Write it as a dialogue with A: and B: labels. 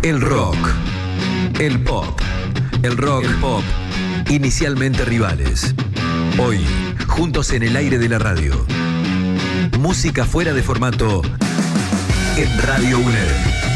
A: El rock, el pop, el rock, el pop, inicialmente rivales. Hoy, juntos en el aire de la radio. Música fuera de formato en Radio UNED.